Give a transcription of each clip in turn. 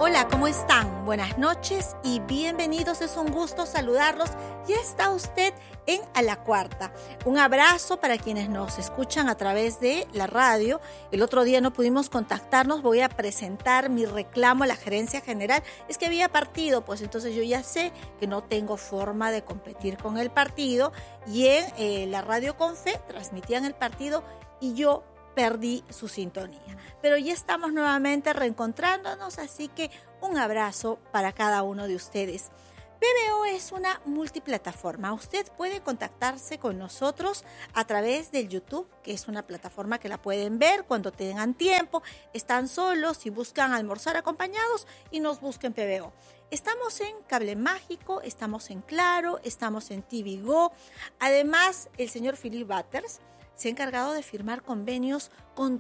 Hola, ¿cómo están? Buenas noches y bienvenidos. Es un gusto saludarlos. Ya está usted en A la Cuarta. Un abrazo para quienes nos escuchan a través de la radio. El otro día no pudimos contactarnos. Voy a presentar mi reclamo a la gerencia general. Es que había partido, pues entonces yo ya sé que no tengo forma de competir con el partido. Y en la radio Confe transmitían el partido y yo perdí su sintonía. Pero ya estamos nuevamente reencontrándonos, así que un abrazo para cada uno de ustedes. PBO es una multiplataforma. Usted puede contactarse con nosotros a través del YouTube, que es una plataforma que la pueden ver cuando tengan tiempo, están solos y buscan almorzar acompañados y nos busquen PBO. Estamos en Cable Mágico, estamos en Claro, estamos en TV Go. Además, el señor Philip Butters se ha encargado de firmar convenios con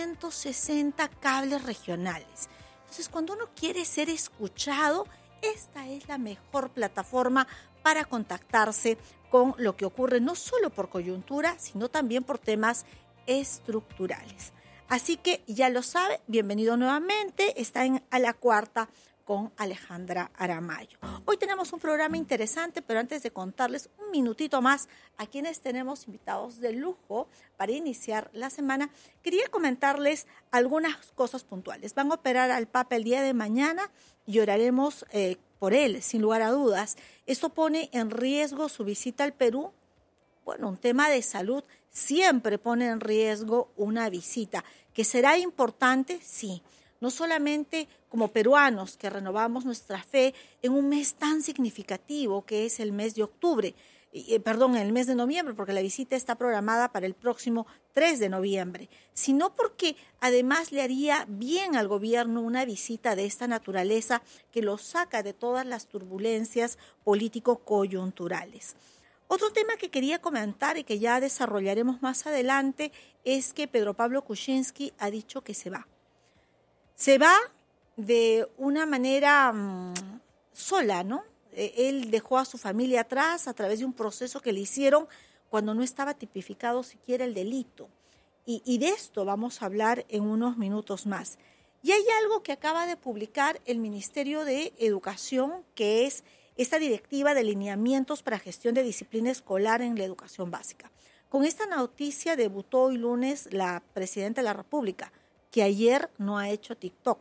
260 cables regionales. Entonces, cuando uno quiere ser escuchado, esta es la mejor plataforma para contactarse con lo que ocurre, no solo por coyuntura, sino también por temas estructurales. Así que ya lo sabe, bienvenido nuevamente, está en A la Cuarta con Alejandra Aramayo. Hoy tenemos un programa interesante, pero antes de contarles un minutito más a quienes tenemos invitados de lujo para iniciar la semana, quería comentarles algunas cosas puntuales. Van a operar al Papa el día de mañana y oraremos por él, sin lugar a dudas. Esto pone en riesgo su visita al Perú. Bueno, un tema de salud siempre pone en riesgo una visita, que será importante, sí. No solamente como peruanos que renovamos nuestra fe en un mes tan significativo que es el mes de octubre, el mes de noviembre, porque la visita está programada para el próximo 3 de noviembre, sino porque además le haría bien al gobierno una visita de esta naturaleza que lo saca de todas las turbulencias político-coyunturales. Otro tema que quería comentar y que ya desarrollaremos más adelante es que Pedro Pablo Kuczynski ha dicho que se va. Se va de una manera sola, ¿no? Él dejó a su familia atrás a través de un proceso que le hicieron cuando no estaba tipificado siquiera el delito. Y de esto vamos a hablar en unos minutos más. Y hay algo que acaba de publicar el Ministerio de Educación, que es esta directiva de lineamientos para gestión de disciplina escolar en la educación básica. Con esta noticia debutó hoy lunes la presidenta de la República, que ayer no ha hecho TikTok.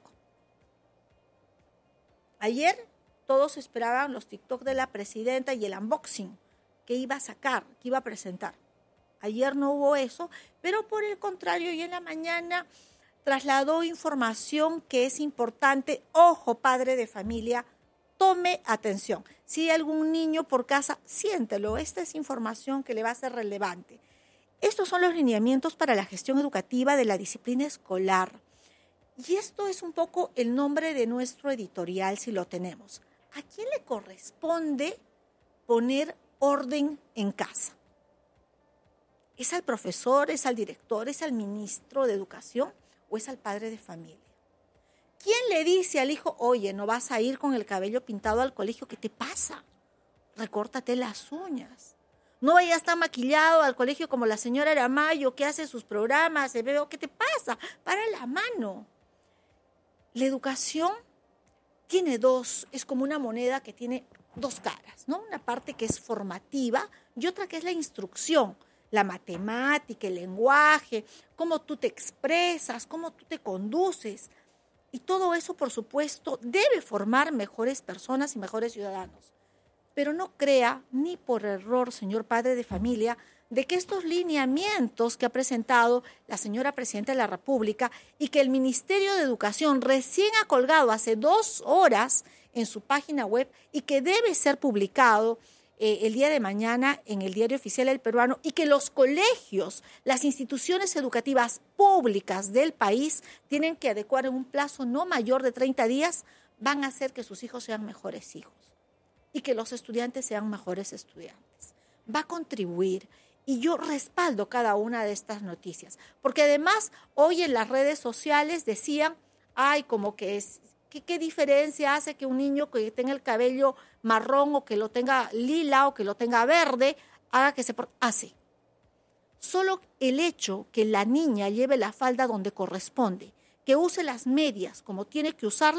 Ayer todos esperaban los TikTok de la presidenta y el unboxing que iba a sacar, que iba a presentar. Ayer no hubo eso, pero por el contrario, y en la mañana trasladó información que es importante. Ojo, padre de familia, tome atención. Si hay algún niño por casa, siéntelo. Esta es información que le va a ser relevante. Estos son los lineamientos para la gestión educativa de la disciplina escolar. Y esto es un poco el nombre de nuestro editorial, si lo tenemos. ¿A quién le corresponde poner orden en casa? ¿Es al profesor, es al director, es al ministro de Educación o es al padre de familia? ¿Quién le dice al hijo, oye, no vas a ir con el cabello pintado al colegio? ¿Qué te pasa? Recórtate las uñas. No vayas tan maquillado al colegio como la señora Aramayo que hace sus programas. ¿Qué te pasa? Para la mano. La educación es como una moneda que tiene dos caras, ¿no? Una parte que es formativa y otra que es la instrucción, la matemática, el lenguaje, cómo tú te expresas, cómo tú te conduces. Y todo eso, por supuesto, debe formar mejores personas y mejores ciudadanos. Pero no crea, ni por error, señor padre de familia, de que estos lineamientos que ha presentado la señora presidenta de la República y que el Ministerio de Educación recién ha colgado hace 2 horas en su página web y que debe ser publicado el día de mañana en el Diario Oficial del Peruano, y que los colegios, las instituciones educativas públicas del país tienen que adecuar en un plazo no mayor de 30 días, van a hacer que sus hijos sean mejores hijos y que los estudiantes sean mejores estudiantes. Va a contribuir, y yo respaldo cada una de estas noticias, porque además hoy en las redes sociales decían, como que es, ¿qué diferencia hace que un niño que tenga el cabello marrón o que lo tenga lila o que lo tenga verde haga que se hace? Solo el hecho que la niña lleve la falda donde corresponde, que use las medias como tiene que usarlas,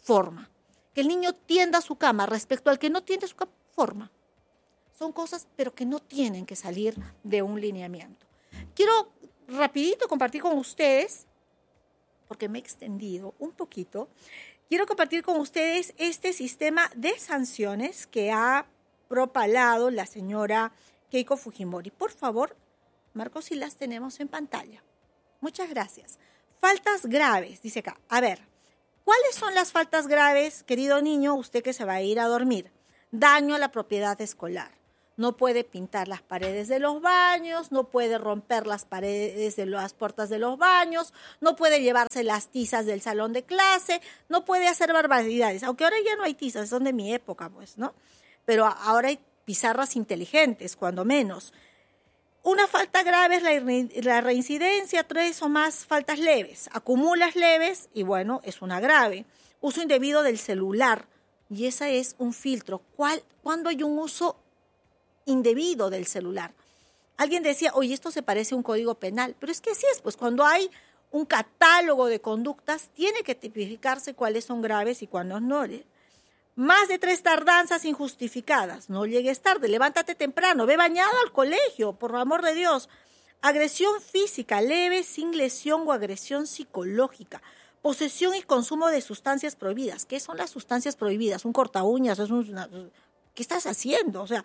forma. Que el niño tienda su cama respecto al que no tiende su cama, forma. Son cosas, pero que no tienen que salir de un lineamiento. Quiero rapidito compartir con ustedes, porque me he extendido un poquito, quiero compartir con ustedes este sistema de sanciones que ha propalado la señora Keiko Fujimori. Por favor, Marcos, si las tenemos en pantalla. Muchas gracias. Faltas graves, dice acá. A ver, ¿cuáles son las faltas graves, querido niño, usted que se va a ir a dormir? Daño a la propiedad escolar. No puede pintar las paredes de los baños, no puede romper las paredes de las puertas de los baños, no puede llevarse las tizas del salón de clase, no puede hacer barbaridades. Aunque ahora ya no hay tizas, son de mi época, pues, ¿no? Pero ahora hay pizarras inteligentes, cuando menos. Una falta grave es la reincidencia, 3 o más faltas leves. Acumulas leves y bueno, es una grave. Uso indebido del celular, y ese es un filtro. ¿Cuándo hay un uso indebido del celular? Alguien decía, oye, esto se parece a un código penal, pero es que así es, pues cuando hay un catálogo de conductas, tiene que tipificarse cuáles son graves y cuáles no. Más de 3 tardanzas injustificadas. No llegues tarde, levántate temprano, ve bañado al colegio, por amor de Dios. Agresión física leve, sin lesión o agresión psicológica. Posesión y consumo de sustancias prohibidas. ¿Qué son las sustancias prohibidas? ¿Un corta uñas? ¿Qué estás haciendo? O sea,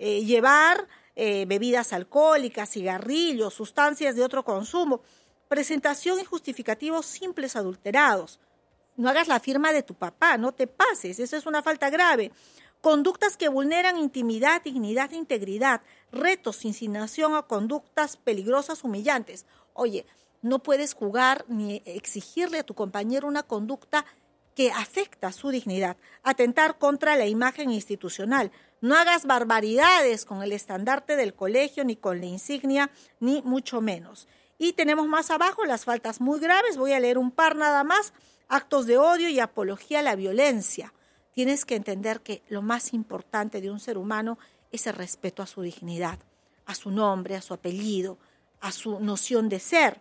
llevar bebidas alcohólicas, cigarrillos, sustancias de otro consumo. Presentación y justificativos simples adulterados. No hagas la firma de tu papá, no te pases, eso es una falta grave. Conductas que vulneran intimidad, dignidad e integridad. Retos, insinuación a conductas peligrosas, humillantes. Oye, no puedes jugar ni exigirle a tu compañero una conducta que afecta su dignidad. Atentar contra la imagen institucional. No hagas barbaridades con el estandarte del colegio, ni con la insignia, ni mucho menos. Y tenemos más abajo las faltas muy graves, voy a leer un par nada más. Actos de odio y apología a la violencia. Tienes que entender que lo más importante de un ser humano es el respeto a su dignidad, a su nombre, a su apellido, a su noción de ser.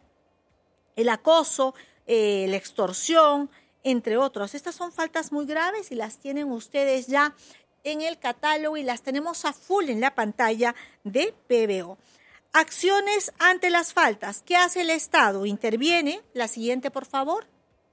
El acoso, la extorsión, entre otros. Estas son faltas muy graves y las tienen ustedes ya en el catálogo y las tenemos a full en la pantalla de PBO. Acciones ante las faltas. ¿Qué hace el Estado? Interviene. La siguiente, por favor.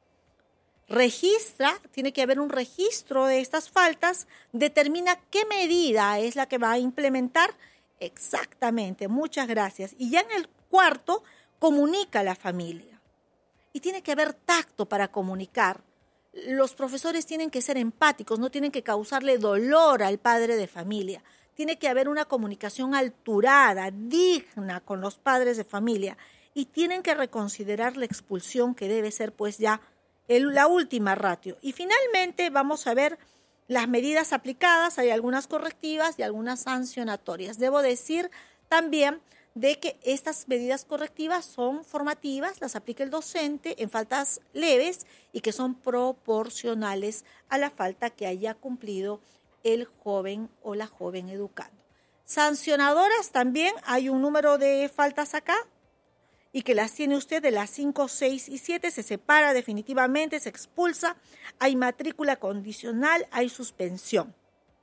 Registra, tiene que haber un registro de estas faltas, determina qué medida es la que va a implementar. Exactamente, muchas gracias. Y ya en el cuarto, comunica a la familia. Y tiene que haber tacto para comunicar. Los profesores tienen que ser empáticos, no tienen que causarle dolor al padre de familia. Tiene que haber una comunicación alturada, digna con los padres de familia. Y tienen que reconsiderar la expulsión, que debe ser pues ya la última ratio. Y finalmente vamos a ver las medidas aplicadas. Hay algunas correctivas y algunas sancionatorias. Debo decir también de que estas medidas correctivas son formativas, las aplica el docente en faltas leves y que son proporcionales a la falta que haya cumplido el joven o la joven educando. Sancionadoras también, hay un número de faltas acá, y que las tiene usted de las 5, 6 y 7, se separa definitivamente, se expulsa, hay matrícula condicional, hay suspensión.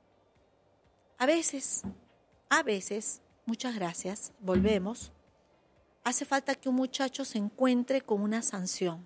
A veces, muchas gracias, volvemos, hace falta que un muchacho se encuentre con una sanción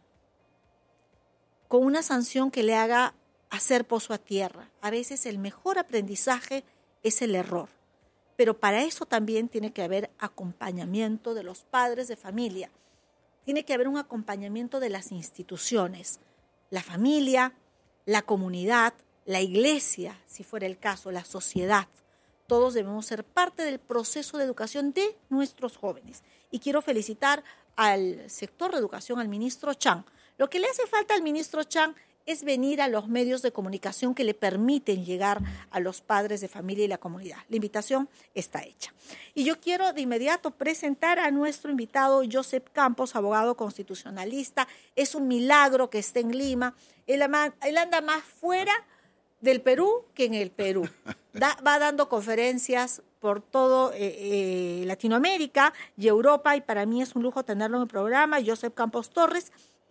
que le haga hacer pozo a tierra. A veces el mejor aprendizaje es el error. Pero para eso también tiene que haber acompañamiento de los padres de familia. Tiene que haber un acompañamiento de las instituciones, la familia, la comunidad, la iglesia, si fuera el caso, la sociedad. Todos debemos ser parte del proceso de educación de nuestros jóvenes. Y quiero felicitar al sector de educación, al ministro Chang. Lo que le hace falta al ministro Chang es venir a los medios de comunicación que le permiten llegar a los padres de familia y la comunidad. La invitación está hecha. Y yo quiero de inmediato presentar a nuestro invitado Joseph Campos, abogado constitucionalista. Es un milagro que esté en Lima. Él anda más fuera del Perú que en el Perú. Va dando conferencias por todo Latinoamérica y Europa, y para mí es un lujo tenerlo en el programa. Joseph Campos Torres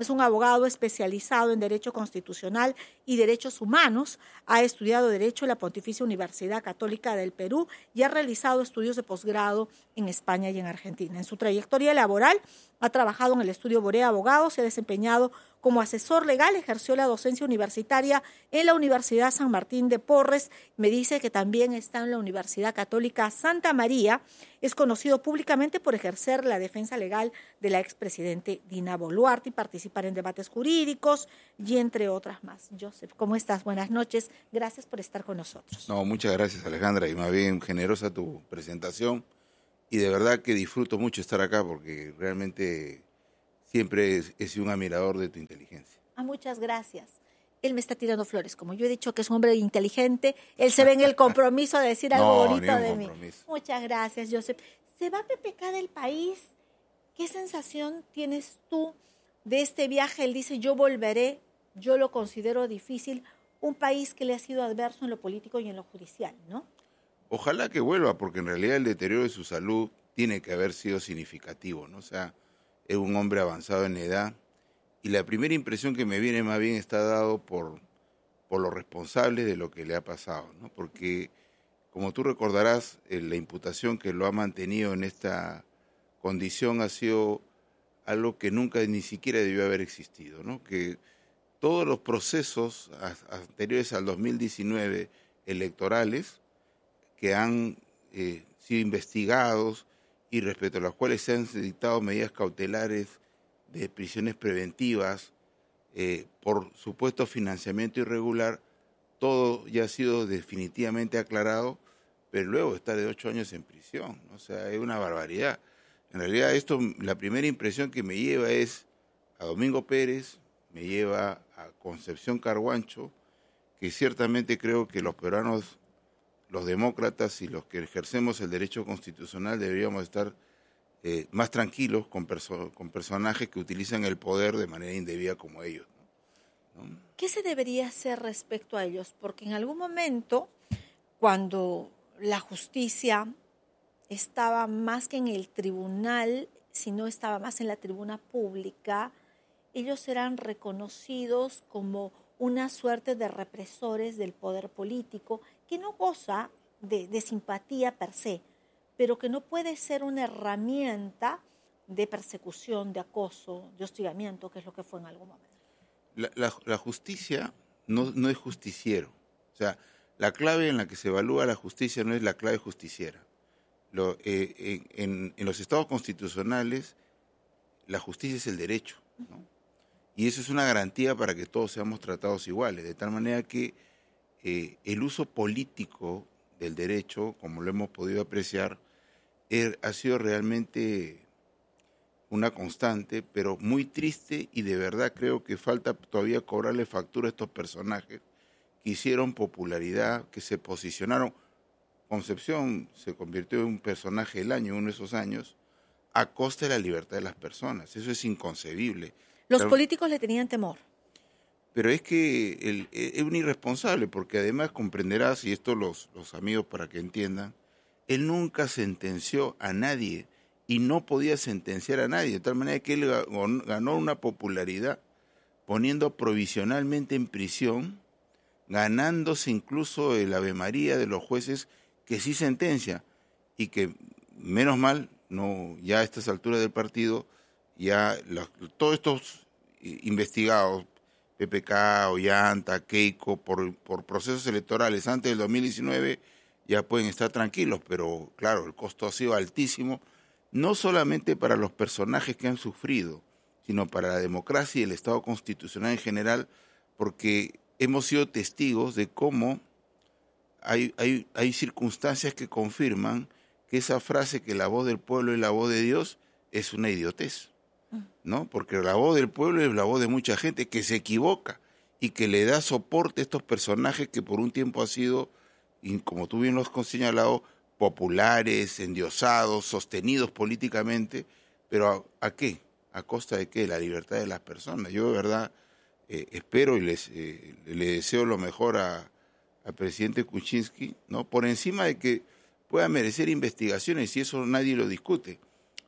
Es un abogado especializado en Derecho Constitucional y Derechos Humanos. Ha estudiado Derecho en la Pontificia Universidad Católica del Perú y ha realizado estudios de posgrado en España y en Argentina. En su trayectoria laboral ha trabajado en el estudio Borea Abogados, se ha desempeñado como asesor legal, ejerció la docencia universitaria en la Universidad San Martín de Porres. Me dice que también está en la Universidad Católica Santa María. Es conocido públicamente por ejercer la defensa legal de la expresidente Dina Boluarte y participar en debates jurídicos y entre otras más. Joseph, ¿cómo estás? Buenas noches. Gracias por estar con nosotros. No, muchas gracias, Alejandra, y más bien generosa tu presentación. Y de verdad que disfruto mucho estar acá porque realmente siempre he sido un admirador de tu inteligencia. Muchas gracias. Él me está tirando flores. Como yo he dicho que es un hombre inteligente, él se ve en el compromiso de decir algo bonito de mí. Muchas gracias, Joseph. ¿Se va PPK del país? ¿Qué sensación tienes tú de este viaje? Él dice, yo volveré, yo lo considero difícil, un país que le ha sido adverso en lo político y en lo judicial, ¿no? Ojalá que vuelva, porque en realidad el deterioro de su salud tiene que haber sido significativo, ¿no? O sea, es un hombre avanzado en edad y la primera impresión que me viene más bien está dado por los responsables de lo que le ha pasado, ¿no? Porque, como tú recordarás, la imputación que lo ha mantenido en esta condición ha sido algo que nunca ni siquiera debió haber existido, ¿no? Que todos los procesos anteriores al 2019 electorales que han sido investigados y respecto a los cuales se han dictado medidas cautelares de prisiones preventivas por supuesto financiamiento irregular, todo ya ha sido definitivamente aclarado, pero luego estar de 8 años en prisión, ¿no? O sea, es una barbaridad. En realidad esto, la primera impresión que me lleva es a Domingo Pérez, me lleva a Concepción Carhuancho, que ciertamente creo que los peruanos, los demócratas y los que ejercemos el derecho constitucional deberíamos estar más tranquilos con personajes que utilizan el poder de manera indebida como ellos, ¿no? ¿Qué se debería hacer respecto a ellos? Porque en algún momento, cuando la justicia estaba más que en el tribunal, sino estaba más en la tribuna pública, ellos eran reconocidos como una suerte de represores del poder político que no goza de simpatía per se, pero que no puede ser una herramienta de persecución, de acoso, de hostigamiento, que es lo que fue en algún momento. La justicia no es justiciero. O sea, la clave en la que se evalúa la justicia no es la clave justiciera. En los estados constitucionales, la justicia es el derecho, ¿no? Y eso es una garantía para que todos seamos tratados iguales, de tal manera que el uso político del derecho, como lo hemos podido apreciar, ha sido realmente una constante, pero muy triste, y de verdad creo que falta todavía cobrarle factura a estos personajes que hicieron popularidad, que se posicionaron. Concepción se convirtió en un personaje del año, uno de esos años, a costa de la libertad de las personas. Eso es inconcebible. Los políticos le tenían temor. Pero es que es un irresponsable, porque además comprenderás, y esto los amigos para que entiendan, él nunca sentenció a nadie y no podía sentenciar a nadie, de tal manera que él ganó una popularidad poniendo provisionalmente en prisión, ganándose incluso el Ave María de los jueces que sí sentencia, y que menos mal, no, ya a estas alturas del partido, ya todos estos investigados, PPK, Ollanta, Keiko, por procesos electorales antes del 2019, ya pueden estar tranquilos, pero claro, el costo ha sido altísimo, no solamente para los personajes que han sufrido, sino para la democracia y el Estado constitucional en general, porque hemos sido testigos de cómo hay circunstancias que confirman que esa frase que la voz del pueblo es la voz de Dios es una idiotez, ¿no? Porque la voz del pueblo es la voz de mucha gente que se equivoca y que le da soporte a estos personajes que por un tiempo han sido, y como tú bien lo has señalado, populares, endiosados, sostenidos políticamente, pero ¿a qué? ¿A costa de qué? La libertad de las personas. Yo de verdad espero y le deseo lo mejor al presidente Kuczynski, ¿no? Por encima de que pueda merecer investigaciones, y eso nadie lo discute,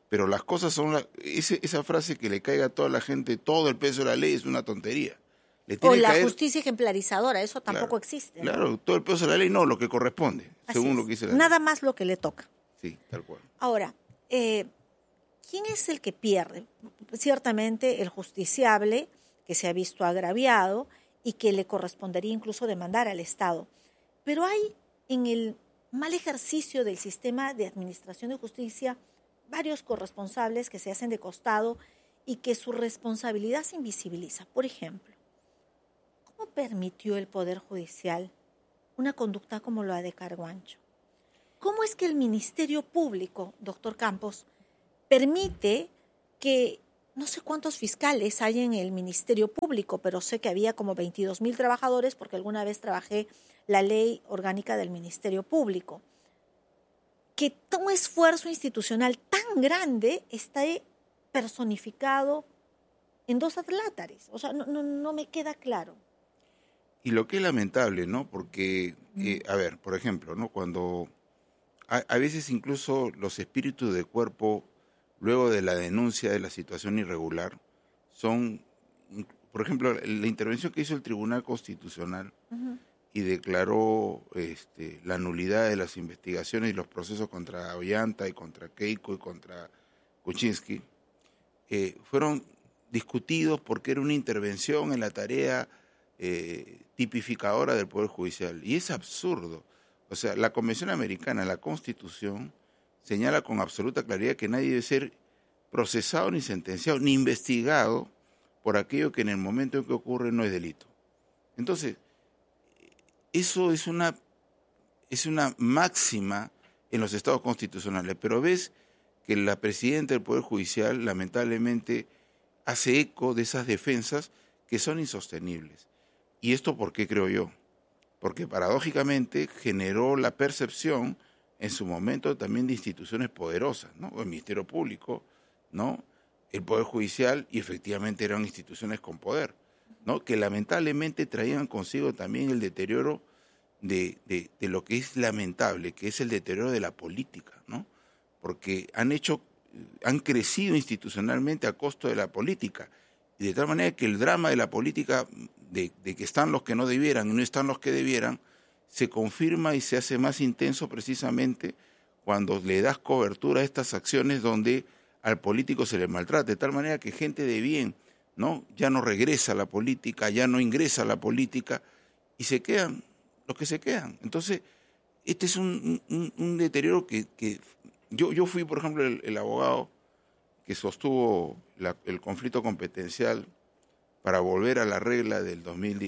pero las cosas son, esa frase que le caiga a toda la gente, todo el peso de la ley es una tontería. Le O tiene que la caer, justicia ejemplarizadora, eso tampoco claro, existe, ¿no? claro, todo el peso de la ley, no, lo que corresponde, Así según es. lo que dice la Nada ley. más lo que le toca. Sí, tal cual. Ahora, ¿quién es el que pierde? Ciertamente el justiciable, que se ha visto agraviado y que le correspondería incluso demandar al Estado. Pero hay en el mal ejercicio del sistema de administración de justicia varios corresponsables que se hacen de costado y que su responsabilidad se invisibiliza. Por ejemplo, ¿cómo permitió el Poder Judicial una conducta como la de Carguancho? ¿Cómo es que el Ministerio Público, doctor Campos, permite que no sé cuántos fiscales hay en el Ministerio Público, pero sé que había como 22,000 trabajadores porque alguna vez trabajé la ley orgánica del Ministerio Público? Que un esfuerzo institucional tan grande esté personificado en dos atlátares. O sea, no me queda claro. Y lo que es lamentable, ¿no? Porque, a ver, por ejemplo, ¿no? Cuando a veces incluso los espíritus de cuerpo, luego de la denuncia de la situación irregular, son, por ejemplo, la intervención que hizo el Tribunal Constitucional y declaró la nulidad de las investigaciones y los procesos contra Ollanta y contra Keiko y contra Kuczynski, fueron discutidos porque era una intervención en la tarea tipificadora del Poder Judicial. Y es absurdo. O sea, la Convención Americana, la Constitución, señala con absoluta claridad que nadie debe ser procesado, ni sentenciado, ni investigado por aquello que en el momento en que ocurre no es delito. Entonces, eso es una máxima en los estados constitucionales, pero ves que la presidenta del Poder Judicial lamentablemente hace eco de esas defensas que son insostenibles. ¿Y esto por qué creo yo? Porque paradójicamente generó la percepción en su momento también de instituciones poderosas, ¿no? El Ministerio Público, ¿no? El Poder Judicial, y efectivamente eran instituciones con poder, ¿no? Que lamentablemente traían consigo también el deterioro de lo que es lamentable, que es el deterioro de la política, ¿no? Porque han crecido institucionalmente a costo de la política, y de tal manera que el drama de la política, de que están los que no debieran y no están los que debieran, se confirma y se hace más intenso precisamente cuando le das cobertura a estas acciones donde al político se le maltrata, de tal manera que gente de bien, ¿no? Ya no regresa a la política, ya no ingresa a la política, y se quedan los que se quedan. Entonces, este es un deterioro que yo fui, por ejemplo, el abogado que sostuvo el conflicto competencial para volver a la regla del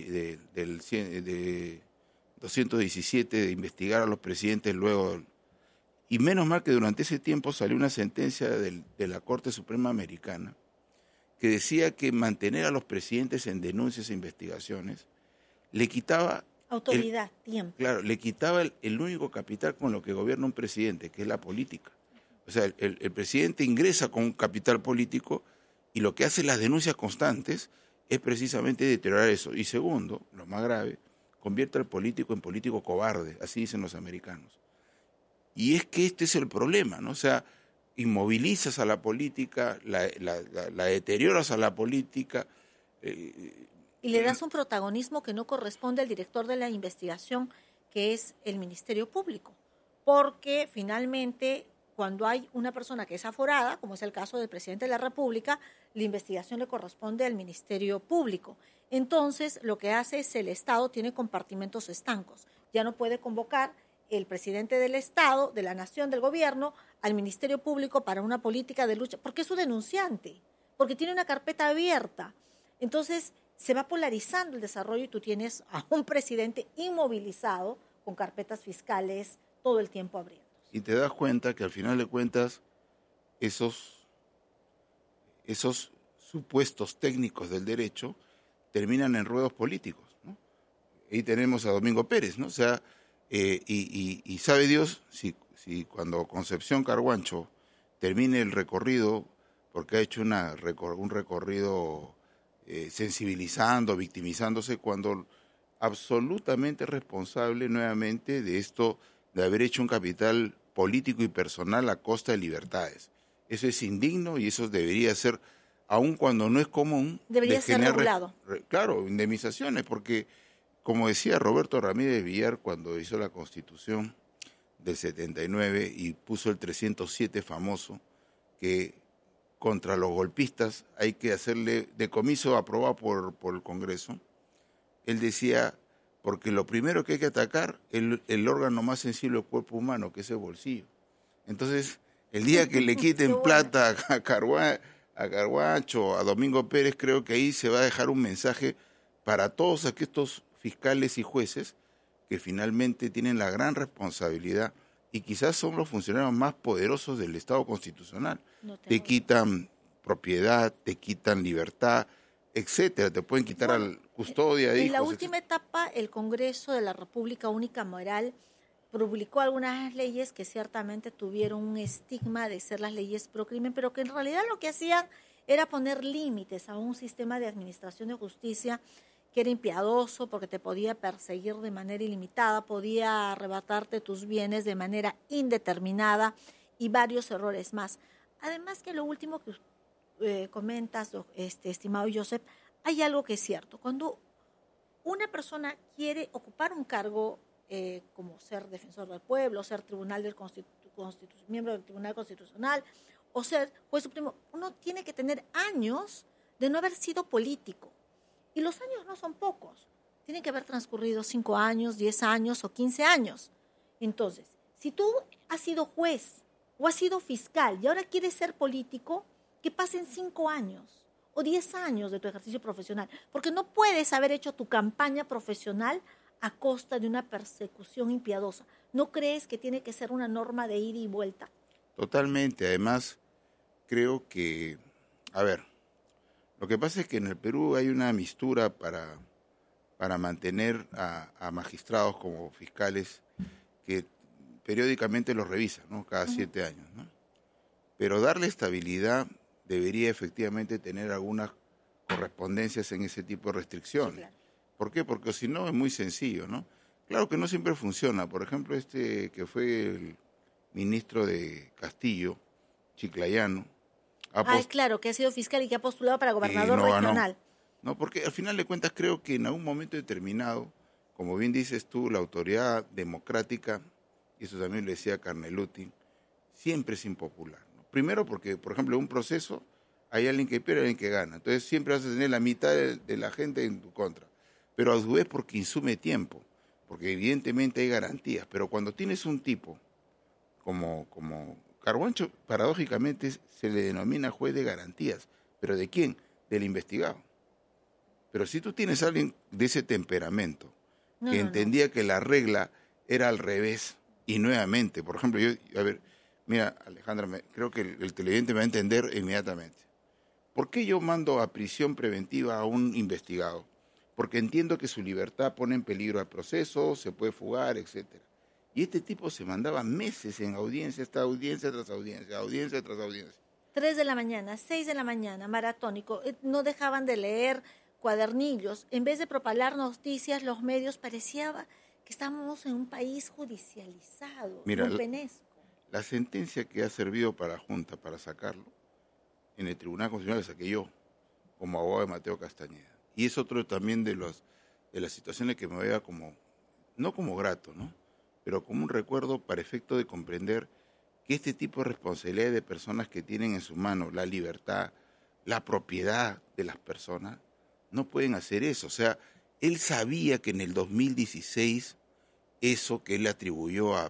217 de investigar a los presidentes luego. Y menos mal que durante ese tiempo salió una sentencia de la Corte Suprema Americana que decía que mantener a los presidentes en denuncias e investigaciones le quitaba autoridad, tiempo. Claro, le quitaba el único capital con lo que gobierna un presidente, que es la política. O sea, el presidente ingresa con un capital político y lo que hace las denuncias constantes es precisamente deteriorar eso. Y segundo, lo más grave, convierte al político en político cobarde, así dicen los americanos. Y es que este es el problema, ¿no? O sea, inmovilizas a la política, la deterioras a la política. Y le das un protagonismo que no corresponde al director de la investigación, que es el Ministerio Público. Porque finalmente, cuando hay una persona que es aforada, como es el caso del presidente de la República, la investigación le corresponde al Ministerio Público. Entonces, lo que hace es el Estado tiene compartimentos estancos. Ya no puede convocar el presidente del Estado, de la Nación, del Gobierno, al Ministerio Público para una política de lucha, porque es su denunciante, porque tiene una carpeta abierta. Entonces, se va polarizando el desarrollo y tú tienes a un presidente inmovilizado con carpetas fiscales todo el tiempo abriendo. Y te das cuenta que al final de cuentas esos supuestos técnicos del derecho terminan en ruedos políticos, ¿no? Ahí tenemos a Domingo Pérez, ¿no? O sea, y sabe Dios si cuando Concepción Carguancho termine el recorrido, porque ha hecho un recorrido sensibilizando, victimizándose, cuando absolutamente responsable nuevamente de esto, de haber hecho un capital político y personal a costa de libertades. Eso es indigno y eso debería ser, aun cuando no es común, debería ser regulado. Claro, indemnizaciones, porque como decía Roberto Ramírez Villar cuando hizo la Constitución del 79 y puso el 307 famoso, que contra los golpistas hay que hacerle decomiso aprobado por el Congreso. Él decía, porque lo primero que hay que atacar es el órgano más sensible del cuerpo humano, que es el bolsillo. Entonces, el día que le quiten plata a Carguacho, a Domingo Pérez, creo que ahí se va a dejar un mensaje para todos aquellos fiscales y jueces que finalmente tienen la gran responsabilidad y quizás son los funcionarios más poderosos del Estado constitucional. Te quitan propiedad, te quitan libertad, etcétera, te pueden quitar al custodia de hijos. En la última etapa, el Congreso de la República Única Moral publicó algunas leyes que ciertamente tuvieron un estigma de ser las leyes pro crimen, pero que en realidad lo que hacían era poner límites a un sistema de administración de justicia que era impiadoso porque te podía perseguir de manera ilimitada, podía arrebatarte tus bienes de manera indeterminada y varios errores más. Además que lo último que comentas, estimado Joseph, hay algo que es cierto. Cuando una persona quiere ocupar un cargo como ser defensor del pueblo, ser miembro del Tribunal Constitucional o ser juez supremo, uno tiene que tener años de no haber sido político. Y los años no son pocos. Tienen que haber transcurrido 5 años, 10 años o 15 años. Entonces, si tú has sido juez o has sido fiscal y ahora quieres ser político, que pasen 5 años o 10 años de tu ejercicio profesional, porque no puedes haber hecho tu campaña profesional a costa de una persecución impiadosa. ¿No crees que tiene que ser una norma de ida y vuelta? Totalmente. Además, creo que, lo que pasa es que en el Perú hay una mistura para mantener a magistrados como fiscales que periódicamente los revisan, ¿no? Cada 7 años, ¿no? Pero darle estabilidad debería efectivamente tener algunas correspondencias en ese tipo de restricciones. Sí, claro. ¿Por qué? Porque si no es muy sencillo, ¿no? Claro que no siempre funciona. Por ejemplo, que fue el ministro de Castillo, Chiclayano. Claro, que ha sido fiscal y que ha postulado para gobernador regional. No, porque al final de cuentas creo que en algún momento determinado, como bien dices tú, la autoridad democrática, y eso también lo decía Carneluti, siempre es impopular, ¿no? Primero porque, por ejemplo, en un proceso hay alguien que pierde y alguien que gana. Entonces siempre vas a tener la mitad de la gente en tu contra. Pero a su vez porque insume tiempo, porque evidentemente hay garantías. Pero cuando tienes un tipo como Carguancho, paradójicamente se le denomina juez de garantías. ¿Pero de quién? Del investigado. Pero si tú tienes a alguien de ese temperamento, que entendía que la regla era al revés, y nuevamente, por ejemplo, mira, Alejandra, creo que el televidente me va a entender inmediatamente. ¿Por qué yo mando a prisión preventiva a un investigado? Porque entiendo que su libertad pone en peligro al proceso, se puede fugar, etcétera. Y este tipo se mandaba meses en audiencia tras audiencia, audiencia tras audiencia. 3 de la mañana, 6 de la mañana, maratónico. No dejaban de leer cuadernillos. En vez de propalar noticias, los medios parecía que estábamos en un país judicializado, penesco. La sentencia que ha servido para la Junta para sacarlo, en el Tribunal Constitucional la saqué yo, como abogado de Mateo Castañeda. Y es otro también de las situaciones que me vea no como grato, ¿no? Pero como un recuerdo para efecto de comprender que este tipo de responsabilidades de personas que tienen en sus manos la libertad, la propiedad de las personas, no pueden hacer eso. O sea, él sabía que en el 2016 eso que él atribuyó a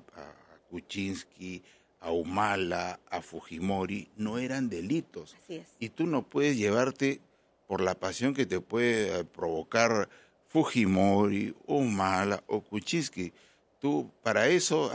Kuczynski, a Humala, a Fujimori, no eran delitos. Así es. Y tú no puedes llevarte por la pasión que te puede provocar Fujimori, Humala o Kuczynski. Tú, para eso,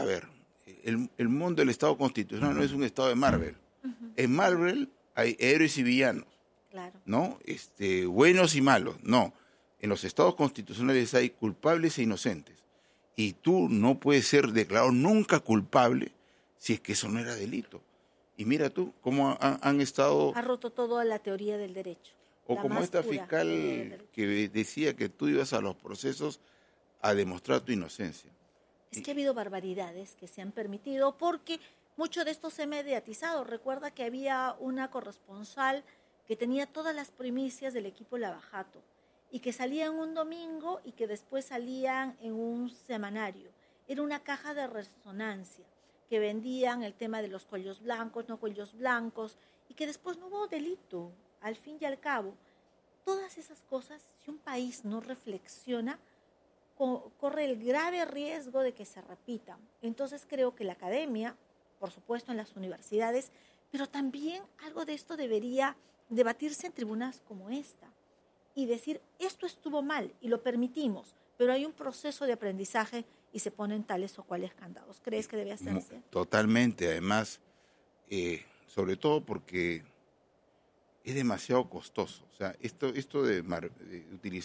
el mundo del Estado constitucional no es un Estado de Marvel. En Marvel hay héroes y villanos, claro, ¿no? Buenos y malos. No, en los Estados constitucionales hay culpables e inocentes. Y tú no puedes ser declarado nunca culpable si es que eso no era delito. Y mira tú cómo han estado... Ha roto toda la teoría del derecho. O como esta fiscal que decía que tú ibas a los procesos a demostrar tu inocencia. Es que ha habido barbaridades que se han permitido porque mucho de esto se ha mediatizado. Recuerda que había una corresponsal que tenía todas las primicias del equipo Lavajato y que salían un domingo y que después salían en un semanario. Era una caja de resonancia que vendían el tema de los cuellos blancos, no cuellos blancos, y que después no hubo delito. Al fin y al cabo, todas esas cosas, si un país no reflexiona, corre el grave riesgo de que se repitan. Entonces creo que la academia, por supuesto en las universidades, pero también algo de esto debería debatirse en tribunas como esta y decir, esto estuvo mal y lo permitimos, pero hay un proceso de aprendizaje y se ponen tales o cuales candados. ¿Crees que debe hacerse? Totalmente, además, sobre todo porque es demasiado costoso. O sea, esto de utilizar